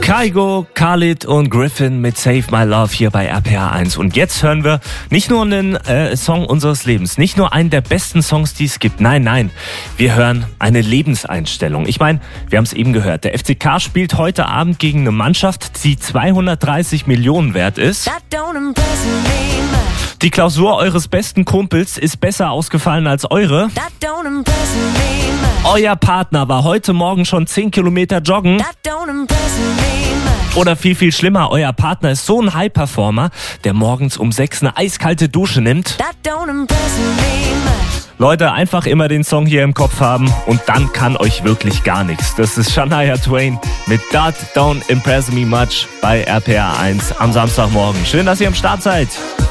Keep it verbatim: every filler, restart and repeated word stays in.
Kygo, Khalid und Griffin mit Save My Love hier bei R P R eins. Und jetzt hören wir nicht nur einen äh, Song unseres Lebens, nicht nur einen der besten Songs, die es gibt. Nein, nein, wir hören eine Lebenseinstellung. Ich meine, wir haben es eben gehört, der F C K spielt heute Abend gegen eine Mannschaft, die zweihundertdreißig Millionen wert ist. Die Klausur eures besten Kumpels ist besser ausgefallen als eure. Euer Partner war heute Morgen schon zehn Kilometer joggen. Oder viel, viel schlimmer, euer Partner ist so ein High-Performer, der morgens um sechs eine eiskalte Dusche nimmt. Leute, einfach immer den Song hier im Kopf haben und dann kann euch wirklich gar nichts. Das ist Shania Twain mit That Don't Impress Me Much bei R P R eins am Samstagmorgen. Schön, dass ihr am Start seid.